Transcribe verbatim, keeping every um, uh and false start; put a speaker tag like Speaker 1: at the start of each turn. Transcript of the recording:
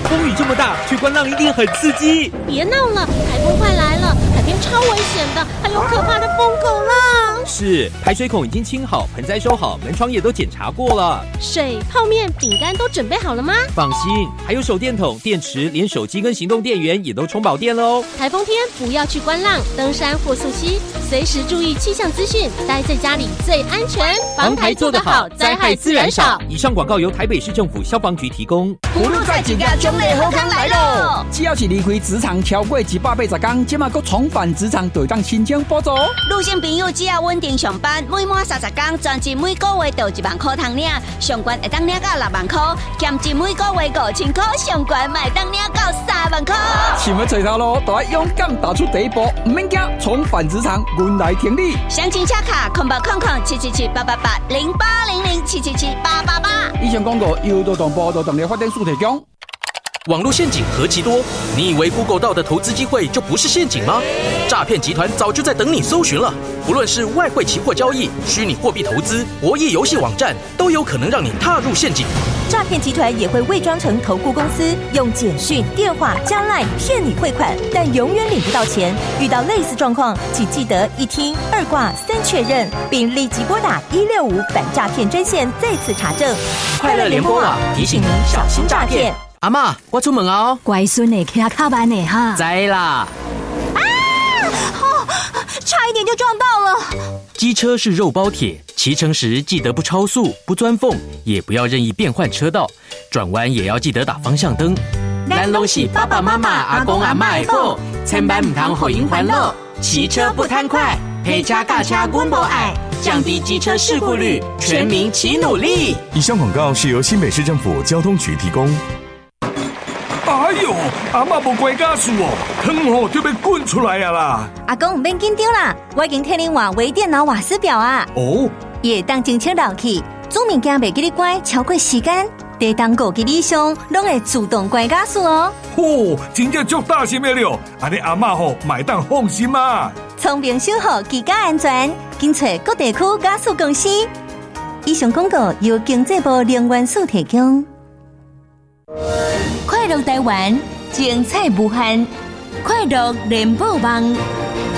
Speaker 1: 风雨这么大，去观浪一定很刺激。
Speaker 2: 别闹了，台风快来了，海边超危险的，还有可怕的疯狗浪。
Speaker 1: 是，排水孔已经清好，盆栽收好，门窗也都检查过了。
Speaker 2: 水、泡面、饼干都准备好了吗？
Speaker 1: 放心，还有手电筒、电池，连手机跟行动电源也都充饱电了哦。
Speaker 2: 台风天不要去观浪、登山或溯溪，随时注意气象资讯，待在家里最安全。
Speaker 1: 防台做得好，灾害自然少。以上广告由台北市政府消防局提供。
Speaker 3: 葫芦在几个种类好康来咯！只要是离开职场超过一百八十天，即马阁重返职场，就当申请补助。
Speaker 4: 女性朋友只要稳定上班，每满三十天，专辑每个月就一万块通领，上悬会当领到六万块，兼职每个月五千块，上悬卖当领到三万块。
Speaker 3: 想要找头路，就要勇敢踏出第一步，唔免惊，重返职场，阮来挺你。
Speaker 4: 详情洽卡空八空空七七七八八八零八零零七七七八八八。
Speaker 3: 以上广告由劳动部劳动力发展署提供。
Speaker 5: 网络陷阱何其多，你以为 Google 到的投资机会就不是陷阱吗？诈骗集团早就在等你搜寻了。不论是外汇期货交易、虚拟货币投资、博弈游戏网站，都有可能让你踏入陷阱。
Speaker 6: 诈骗集团也会伪装成投顾公司，用简讯、电话加 LINE 骗你汇款，但永远领不到钱。遇到类似状况，请记得一听、二挂、三确认，并立即拨打一六五反诈骗专线再次查证。
Speaker 5: 快乐联播网提醒您小心诈骗。阿嬷，我出门哦。
Speaker 7: 乖孙呢，骑卡慢呢哈。
Speaker 5: 知啦。
Speaker 7: 啊！哦，差一点就撞到了。
Speaker 5: 机车是肉包铁，骑乘时记得不超速、不钻缝，也不要任意变换车道，转弯也要记得打方向灯。咱拢是爸爸妈妈、阿公阿嬷的宝，千万唔通互因烦恼。骑车不贪快，陪车驾车阮无爱，降低机车事故率，全民齐努力。
Speaker 8: 以上广告是由新北市政府交通局提供。
Speaker 9: 哎呦，阿嬷无关家事哦，汤吼就要滚出来啊啦！
Speaker 6: 阿公唔免紧张啦，我已经替您换微电脑瓦斯表啊。
Speaker 9: 哦，
Speaker 6: 也当真切老气，做物件袂记你关超过时间，地当五支以上，拢会自动关加速哦。
Speaker 9: 嚯、哦，真正足大心的了，安尼阿嬷吼买当放心嘛。
Speaker 6: 聪明守护居家安全，紧找各地区加速公司。以上广告由经济部能源署提供。快乐台湾，精彩无限，快乐联播网。